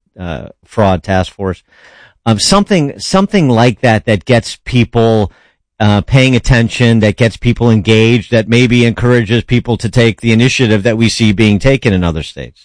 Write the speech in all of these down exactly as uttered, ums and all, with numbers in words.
uh, fraud task force. Um, something, something like that that gets people uh, paying attention, that gets people engaged, that maybe encourages people to take the initiative that we see being taken in other states.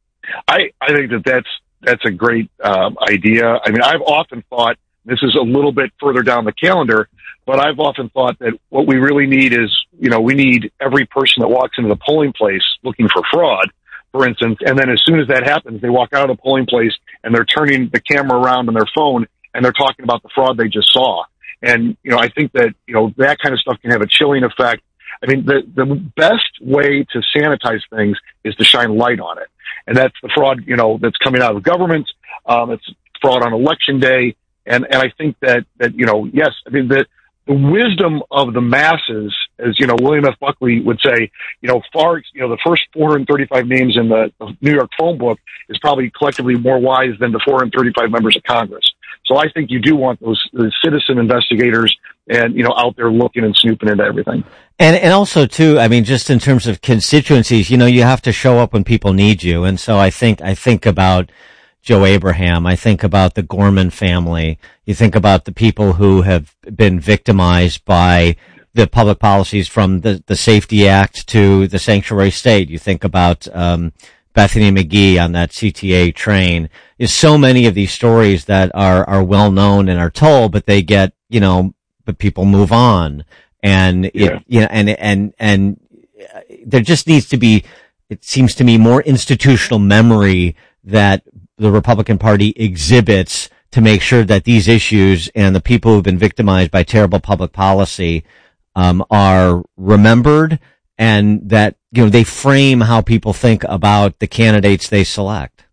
I, I think that that's, that's a great um, idea. I mean, I've often thought, this is a little bit further down the calendar, but I've often thought that what we really need is, you know, we need every person that walks into the polling place looking for fraud, for instance, and then as soon as that happens, they walk out of the polling place and they're turning the camera around on their phone and they're talking about the fraud they just saw. And, you know, I think that, you know, that kind of stuff can have a chilling effect. I mean, the, the best way to sanitize things is to shine light on it. And that's the fraud, you know, that's coming out of government. Um, it's fraud on election day. And, and I think that, that, you know, yes, I mean, the, the wisdom of the masses, as, you know, William F. Buckley would say, you know, far, you know, the first four hundred thirty-five names in the New York phone book is probably collectively more wise than the four hundred thirty-five members of Congress. So I think you do want those, those citizen investigators and, you know, out there looking and snooping into everything. And, and also too, I mean, just in terms of constituencies, you know, you have to show up when people need you. And so I think, I think about Joe Abraham. I think about the Gorman family. You think about the people who have been victimized by the public policies from the, the Safety Act to the sanctuary state. You think about, um, Bethany McGee on that C T A train. There's so many of these stories that are, are well known and are told, but they get, you know, but people move on. And it, yeah. you know, and, and, and there just needs to be, it seems to me, more institutional memory that the Republican Party exhibits to make sure that these issues and the people who've been victimized by terrible public policy, um, are remembered, and that, you know, they frame how people think about the candidates they select.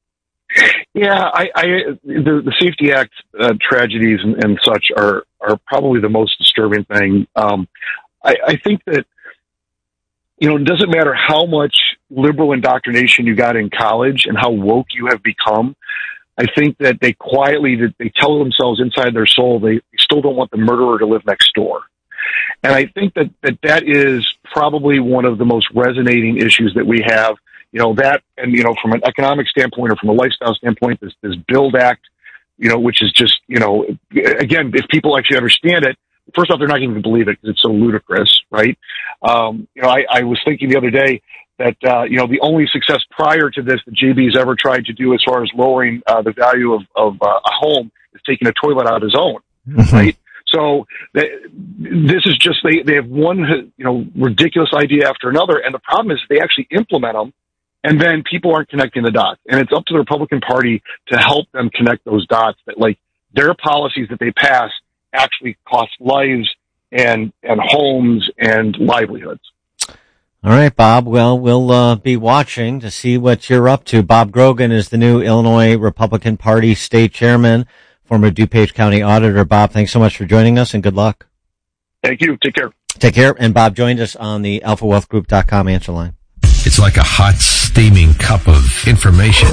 Yeah, I, I the, the Safety Act uh, tragedies and, and such are, are probably the most disturbing thing. Um, I, I think that, you know, it doesn't matter how much liberal indoctrination you got in college and how woke you have become. I think that they quietly, that they tell themselves inside their soul, they still don't want the murderer to live next door. And I think that, that that is probably one of the most resonating issues that we have, you know, that, and, you know, from an economic standpoint or from a lifestyle standpoint, this, this BUILD Act, you know, which is just, you know, again, if people actually understand it, first off, they're not going to believe it because it's so ludicrous, right? Um, you know, I, I was thinking the other day that, uh, you know, the only success prior to this that J B's ever tried to do as far as lowering uh, the value of, of uh, a home is taking a toilet out of his own, mm-hmm. right? So they, this is just, they, they have one, you know, ridiculous idea after another. And the problem is they actually implement them, and then people aren't connecting the dots. And it's up to the Republican Party to help them connect those dots, that like their policies that they pass actually cost lives and, and homes and livelihoods. All right, Bob. Well, we'll uh, be watching to see what you're up to. Bob Grogan is the new Illinois Republican Party state chairman, former DuPage County auditor. Bob, thanks so much for joining us, and good luck. Thank you. Take care. Take care. And Bob joined us on the alpha wealth group dot com answer line. It's like a hot, steaming cup of information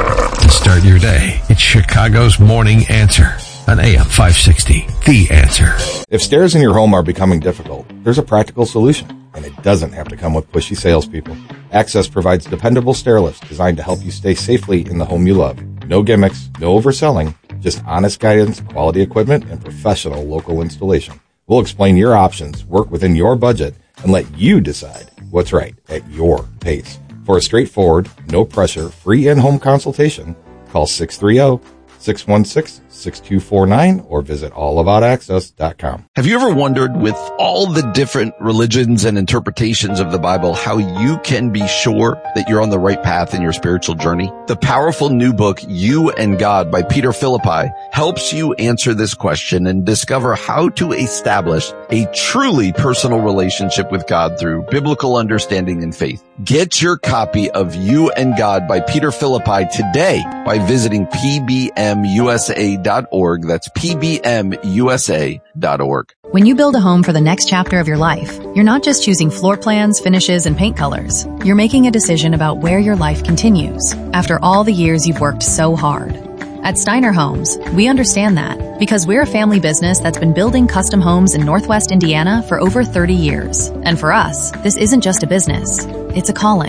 to start your day. It's Chicago's Morning Answer on A M five sixty. The Answer. If stairs in your home are becoming difficult, there's a practical solution, and it doesn't have to come with pushy salespeople. Access provides dependable stair lifts designed to help you stay safely in the home you love. No gimmicks, no overselling, just honest guidance, quality equipment, and professional local installation. We'll explain your options, work within your budget, and let you decide what's right at your pace. For a straightforward, no pressure, free in-home consultation, call six three zero, six one six, six two four nine or visit all about access dot com. Have you ever wondered, with all the different religions and interpretations of the Bible, how you can be sure that you're on the right path in your spiritual journey? The powerful new book, You and God by Peter Philippi, helps you answer this question and discover how to establish a truly personal relationship with God through biblical understanding and faith. Get your copy of You and God by Peter Philippi today by visiting P B M U S A dot org. That's P B M U S A dot org. When you build a home for the next chapter of your life, you're not just choosing floor plans, finishes, and paint colors. You're making a decision about where your life continues after all the years you've worked so hard. At Steiner Homes, we understand that because we're a family business that's been building custom homes in Northwest Indiana for over thirty years. And for us, this isn't just a business, it's a calling.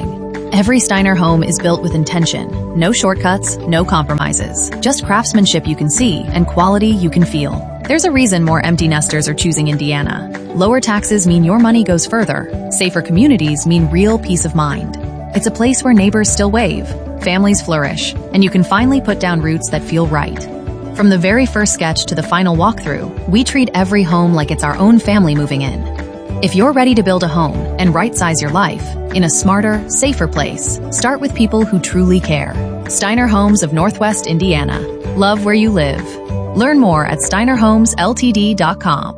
Every Steiner home is built with intention. No shortcuts, no compromises. Just craftsmanship you can see and quality you can feel. There's a reason more empty nesters are choosing Indiana. Lower taxes mean your money goes further. Safer communities mean real peace of mind. It's a place where neighbors still wave, families flourish, and you can finally put down roots that feel right. From the very first sketch to the final walkthrough, we treat every home like it's our own family moving in. If you're ready to build a home and right-size your life in a smarter, safer place, start with people who truly care. Steiner Homes of Northwest Indiana. Love where you live. Learn more at steiner homes l t d dot com.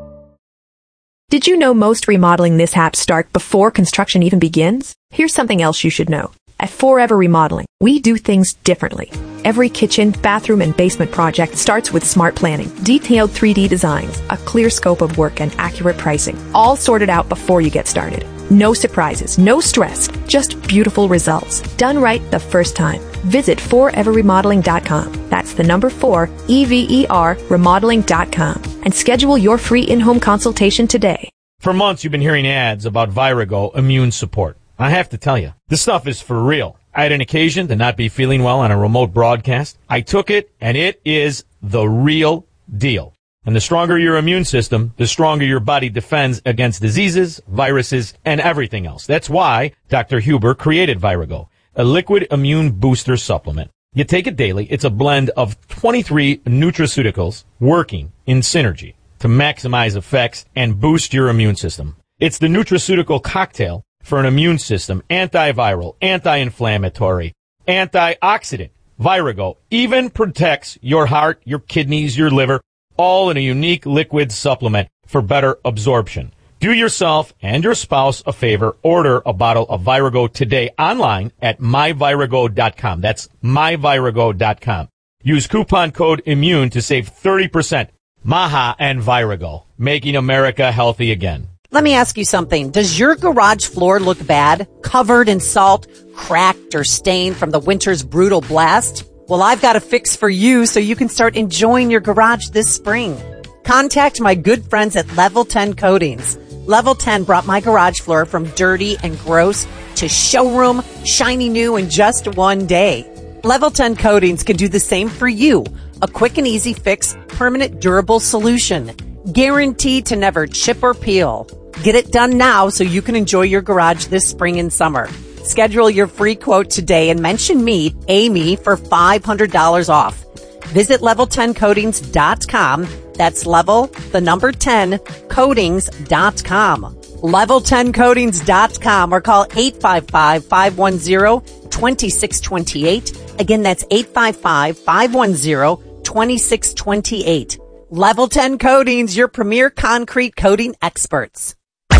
Did you know most remodeling mishaps start before construction even begins? Here's something else you should know. At Forever Remodeling, we do things differently. Every kitchen, bathroom, and basement project starts with smart planning, detailed three D designs, a clear scope of work, and accurate pricing, all sorted out before you get started. No surprises, no stress, just beautiful results. Done right the first time. Visit forever remodeling dot com. That's the number four, E V E R, remodeling dot com. And schedule your free in-home consultation today. For months, you've been hearing ads about Virago Immune Support. I have to tell you, this stuff is for real. I had an occasion to not be feeling well on a remote broadcast. I took it, and it is the real deal. And the stronger your immune system, the stronger your body defends against diseases, viruses, and everything else. That's why Doctor Huber created Virago, a liquid immune booster supplement. You take it daily. It's a blend of twenty-three nutraceuticals working in synergy to maximize effects and boost your immune system. It's the nutraceutical cocktail for an immune system, antiviral, anti-inflammatory, antioxidant. Virago even protects your heart, your kidneys, your liver, all in a unique liquid supplement for better absorption. Do yourself and your spouse a favor. Order a bottle of Virago today online at my virago dot com. That's my virago dot com. Use coupon code IMMUNE to save thirty percent. Maha and Virago, making America healthy again. Let me ask you something. Does your garage floor look bad? Covered in salt, cracked, or stained from the winter's brutal blast? Well, I've got a fix for you so you can start enjoying your garage this spring. Contact my good friends at Level ten Coatings. Level ten brought my garage floor from dirty and gross to showroom, shiny new in just one day. Level ten Coatings can do the same for you. A quick and easy fix, permanent durable solution. Guaranteed to never chip or peel. Get it done now so you can enjoy your garage this spring and summer. Schedule your free quote today and mention me, Amy, for five hundred dollars off. Visit level ten coatings dot com. That's level, the number ten, coatings dot com. level ten coatings dot com or call eight five five, five one zero, two six two eight. Again, that's eight five five, five one zero, two six two eight. Level ten Coatings, your premier concrete coating experts.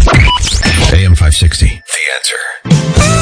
A M five sixty, The Answer.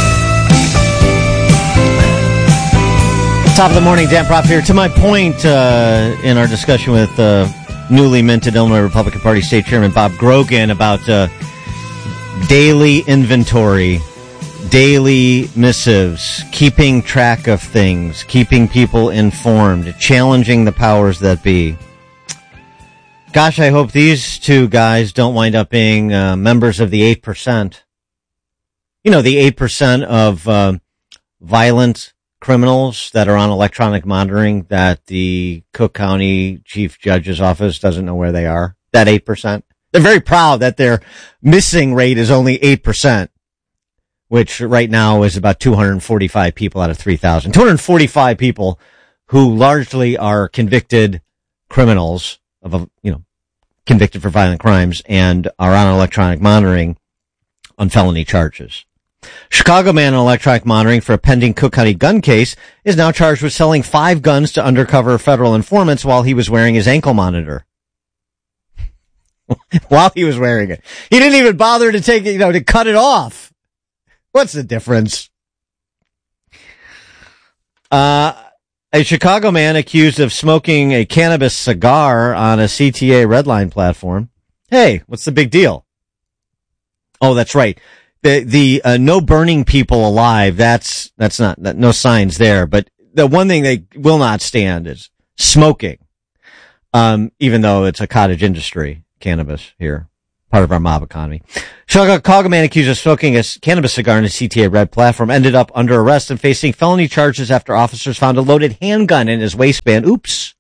Top of the morning, Dan Proft here. To my point uh, in our discussion with uh, newly minted Illinois Republican Party State Chairman Bob Grogan about uh, daily inventory, daily missives, keeping track of things, keeping people informed, challenging the powers that be. Gosh, I hope these two guys don't wind up being uh, members of the eight percent. You know, the eight percent of uh, violent criminals that are on electronic monitoring that the Cook County Chief Judge's office doesn't know where they are. That eight percent. They're very proud that their missing rate is only eight percent, which right now is about two hundred forty-five people out of three thousand. two hundred forty-five people who largely are convicted criminals of, a, you know, convicted for violent crimes and are on electronic monitoring on felony charges. Chicago man on electronic monitoring for a pending Cook County gun case is now charged with selling five guns to undercover federal informants while he was wearing his ankle monitor. While he was wearing it. He didn't even bother to take it, you know, to cut it off. What's the difference? Uh, A Chicago man accused of smoking a cannabis cigar on a C T A Redline platform. Hey, what's the big deal? Oh, that's right. The, the, uh, no burning people alive. That's, that's not, that, no signs there. But the one thing they will not stand is smoking. Um, even though it's a cottage industry, cannabis here. part of our mob economy. Chicago man accused of smoking a cannabis cigar in a C T A Red platform ended up under arrest and facing felony charges after officers found a loaded handgun in his waistband. Oops.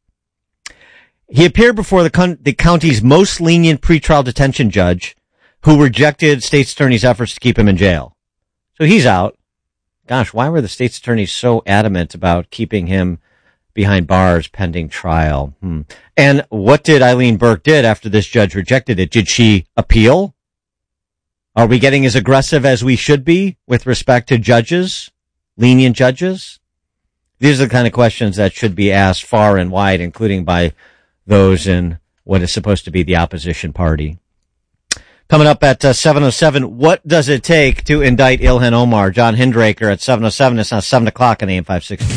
He appeared before the, con- the county's most lenient pretrial detention judge, who rejected state's attorney's efforts to keep him in jail. So he's out. Gosh, why were the state's attorneys so adamant about keeping him behind bars pending trial? Hmm. And what did Eileen Burke did after this judge rejected it? Did she appeal? Are we getting as aggressive as we should be with respect to judges, lenient judges? These are the kind of questions that should be asked far and wide, including by those in what is supposed to be the opposition party. Coming up at uh, seven oh seven, what does it take to indict Ilhan Omar? John Hindraker at seven oh seven. It's now seven o'clock on A M five sixty.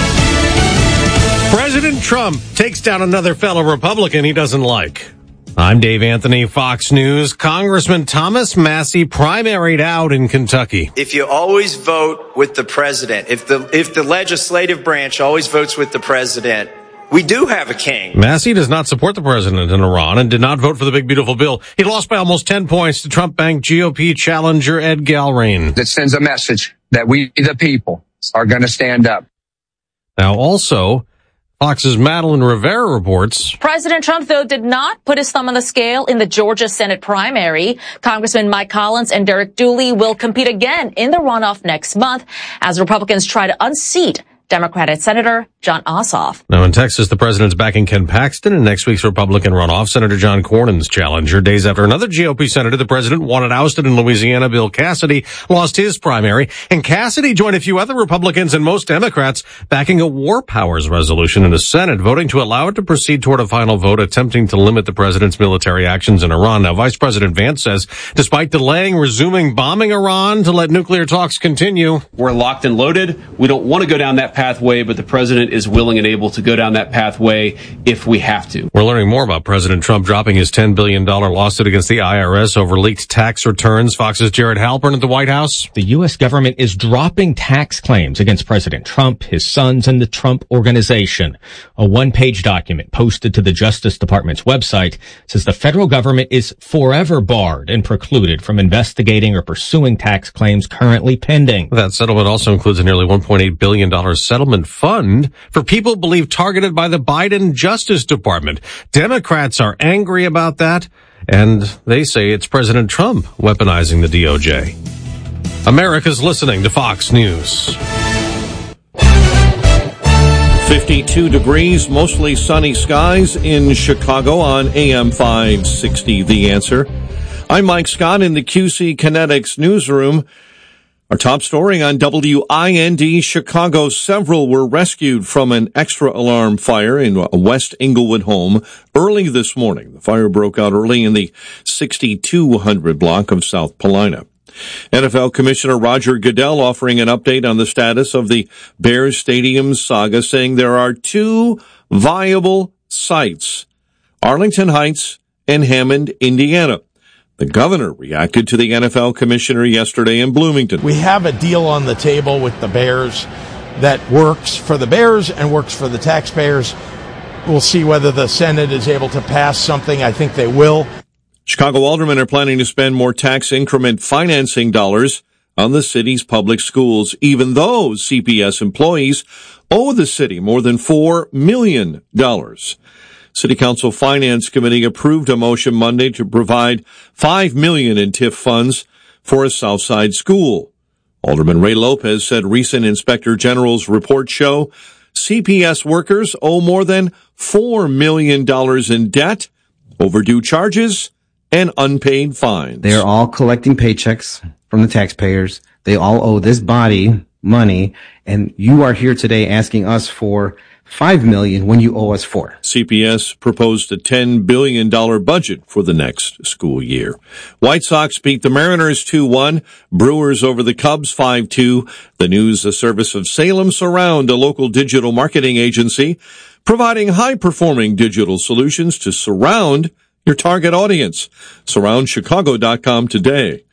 President Trump takes down another fellow Republican he doesn't like. I'm Dave Anthony, Fox News. Congressman Thomas Massie primaried out in Kentucky. If you always vote with the president, if the if the legislative branch always votes with the president, we do have a king. Massie does not support the president in Iran and did not vote for the big, beautiful bill. He lost by almost ten points to Trump-banked G O P challenger Ed Galrain. That sends a message that we, the people, are going to stand up. Now, also, Fox's Madeline Rivera reports President Trump, though, did not put his thumb on the scale in the Georgia Senate primary. Congressman Mike Collins and Derek Dooley will compete again in the runoff next month as Republicans try to unseat Democratic Senator John Ossoff. Now in Texas, the president's backing Ken Paxton in next week's Republican runoff. Senator John Cornyn's challenger. Days after another G O P senator the president wanted ousted in Louisiana, Bill Cassidy, lost his primary. And Cassidy joined a few other Republicans and most Democrats backing a war powers resolution in the Senate, voting to allow it to proceed toward a final vote attempting to limit the president's military actions in Iran. Now, Vice President Vance says, despite delaying resuming bombing Iran to let nuclear talks continue, we're locked and loaded. We don't want to go down that pathway, but the president is willing and able to go down that pathway if we have to. We're learning more about President Trump dropping his ten billion dollars lawsuit against the I R S over leaked tax returns. Fox's Jared Halpern at the White House. The U S government is dropping tax claims against President Trump, his sons, and the Trump Organization. A one-page document posted to the Justice Department's website says the federal government is forever barred and precluded from investigating or pursuing tax claims currently pending. That settlement also includes a nearly one point eight billion dollars settlement fund for people believed targeted by the Biden Justice Department. Democrats are angry about that, and they say it's President Trump weaponizing the D O J. America's listening to Fox News. fifty-two degrees, mostly sunny skies in Chicago on A M five sixty, The Answer. I'm Mike Scott in the Q C Kinetics newsroom. Our top story on W I N D Chicago, several were rescued from an extra alarm fire in a West Englewood home early this morning. The fire broke out early in the sixty-two hundred block of South Paulina. N F L Commissioner Roger Goodell offering an update on the status of the Bears Stadium saga, saying there are two viable sites, Arlington Heights and Hammond, Indiana. The governor reacted to the N F L commissioner yesterday in Bloomington. We have a deal on the table with the Bears that works for the Bears and works for the taxpayers. We'll see whether the Senate is able to pass something. I think they will. Chicago aldermen are planning to spend more tax increment financing dollars on the city's public schools, even though C P S employees owe the city more than four million dollars. City Council Finance Committee approved a motion Monday to provide five million dollars in T I F funds for a Southside school. Alderman Ray Lopez said recent Inspector General's reports show C P S workers owe more than four million dollars in debt, overdue charges, and unpaid fines. They're all collecting paychecks from the taxpayers. They all owe this body money, and you are here today asking us for five million dollars when you owe us four. C P S proposed a ten billion dollars budget for the next school year. White Sox beat the Mariners two one. Brewers over the Cubs five two. The news, the service of Salem Surround, a local digital marketing agency, providing high-performing digital solutions to surround your target audience. surround chicago dot com today.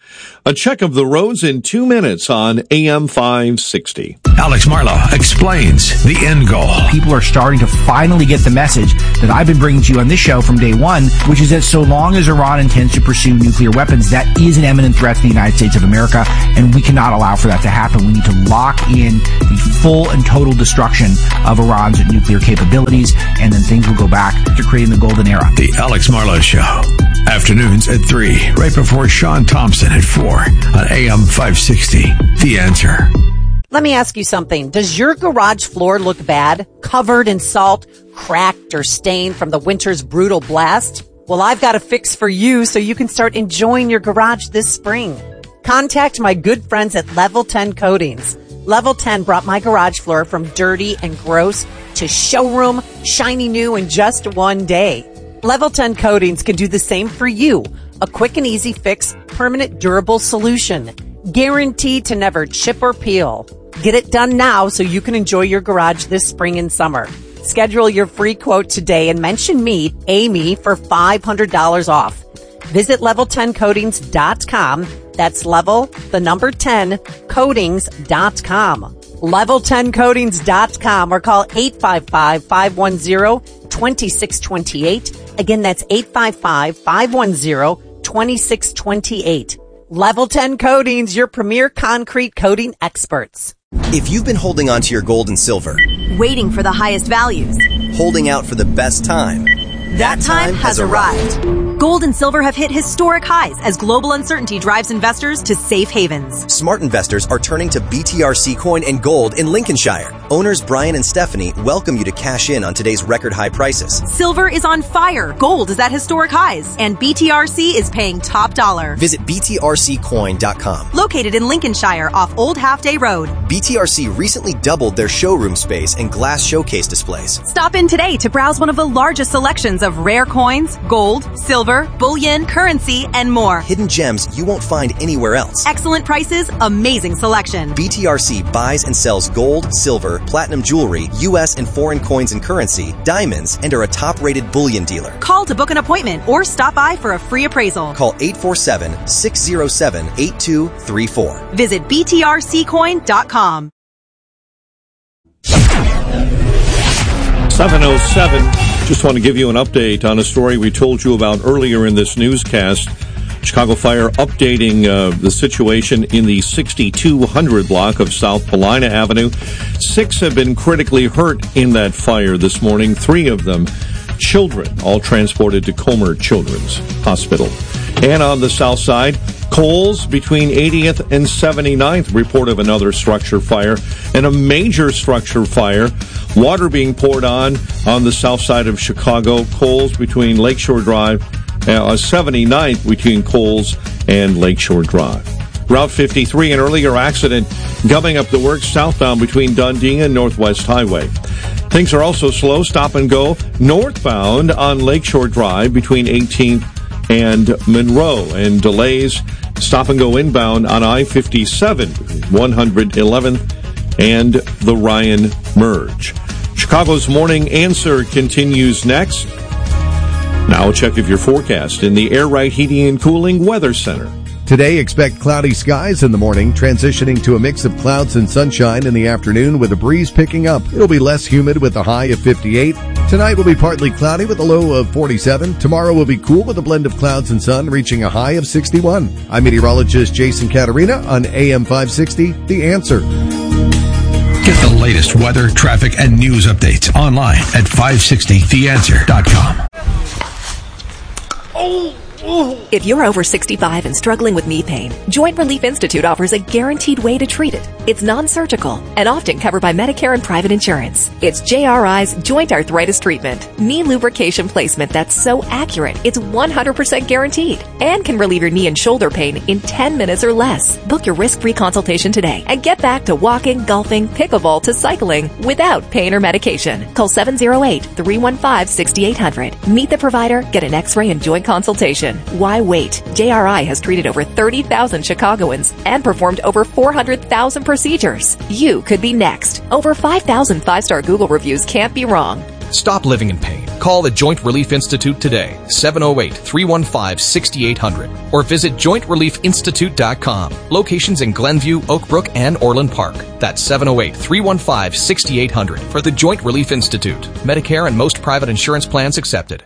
A check of the roads in two minutes on A M five sixty. Alex Marlow explains the end goal. People are starting to finally get the message that I've been bringing to you on this show from day one, which is that so long as Iran intends to pursue nuclear weapons, that is an imminent threat to the United States of America, and we cannot allow for that to happen. We need to lock in the full and total destruction of Iran's nuclear capabilities, and then things will go back to creating the golden era. The Alex Marlow Show. Afternoons at three, right before Sean Thompson at four on A M five sixty. The Answer. Let me ask you something. Does your garage floor look bad? Covered in salt, cracked, or stained from the winter's brutal blast? Well, I've got a fix for you so you can start enjoying your garage this spring. Contact my good friends at Level ten Coatings. Level ten brought my garage floor from dirty and gross to showroom, shiny new in just one day. Level ten Coatings can do the same for you. A quick and easy fix, permanent durable solution. Guaranteed to never chip or peel. Get it done now so you can enjoy your garage this spring and summer. Schedule your free quote today and mention me, Amy, for five hundred dollars off. Visit level ten coatings dot com. That's level, the number ten, coatings dot com. level ten coatings dot com or call eight five five, five one zero, two six two eight. Again, that's eight five five, five one zero, two six two eight. Level ten Coatings, your premier concrete coating experts. If you've been holding on to your gold and silver, waiting for the highest values, holding out for the best time, that time has arrived. Gold and silver have hit historic highs as global uncertainty drives investors to safe havens. Smart investors are turning to B T R C Coin and Gold in Lincolnshire. Owners Brian and Stephanie welcome you to cash in on today's record high prices. Silver is on fire, gold is at historic highs, and B T R C is paying top dollar. Visit B T R C coin dot com. Located in Lincolnshire off Old Half Day Road. B T R C recently doubled their showroom space and glass showcase displays. Stop in today to browse one of the largest selections of rare coins, gold, silver, bullion, currency, and more. Hidden gems you won't find anywhere else. Excellent prices, amazing selection. B T R C buys and sells gold, silver, platinum jewelry, U S and foreign coins and currency, diamonds, and are a top-rated bullion dealer. Call to book an appointment or stop by for a free appraisal. Call eight four seven, six zero seven, eight two three four. Visit B T R C coin dot com. seven oh seven. Just want to give you an update on a story we told you about earlier in this newscast. Chicago Fire updating uh, the situation in the sixty-two hundred block of South Paulina Avenue. Six have been critically hurt in that fire this morning. Three of them children, all transported to Comer Children's Hospital. And on the south side, Coles between eightieth and seventy-ninth, report of another structure fire, and a major structure fire. Water being poured on on the south side of Chicago. Coles between Lakeshore Drive, uh, seventy-ninth between Coles and Lakeshore Drive. Route fifty-three, an earlier accident gumming up the works southbound between Dundee and Northwest Highway. Things are also slow, stop and go northbound on Lakeshore Drive between eighteenth and Monroe, and delays stop and go inbound on I fifty-seven between one hundred eleventh and the Ryan Merge. Chicago's Morning Answer continues next. Now a check of your forecast in the Air Right Heating and Cooling Weather Center. Today, expect cloudy skies in the morning, transitioning to a mix of clouds and sunshine in the afternoon with a breeze picking up. It'll be less humid with a high of fifty-eight. Tonight will be partly cloudy with a low of forty-seven. Tomorrow will be cool with a blend of clouds and sun, reaching a high of sixty-one. I'm meteorologist Jason Caterina on A M five sixty, The Answer. Get the latest weather, traffic, and news updates online at five sixty the answer dot com. Oh! If you're over sixty-five and struggling with knee pain, Joint Relief Institute offers a guaranteed way to treat it. It's non-surgical and often covered by Medicare and private insurance. It's J R I's Joint Arthritis Treatment, knee lubrication placement that's so accurate it's one hundred percent guaranteed and can relieve your knee and shoulder pain in ten minutes or less. Book your risk-free consultation today and get back to walking, golfing, pickleball to cycling without pain or medication. Call seven oh eight, three one five, six eight zero zero. Meet the provider, get an x-ray and joint consultation. Why wait? J R I has treated over thirty thousand Chicagoans and performed over four hundred thousand procedures. You could be next. Over five thousand five-star Google reviews can't be wrong. Stop living in pain. Call the Joint Relief Institute today, seven oh eight, three one five, six eight zero zero, or visit joint relief institute dot com. Locations in Glenview, Oak Brook, and Orland Park. That's seven oh eight, three one five, six eight zero zero for the Joint Relief Institute. Medicare and most private insurance plans accepted.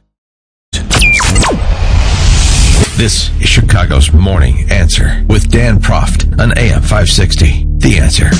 This is Chicago's Morning Answer with Dan Proft on A M five sixty. The Answer.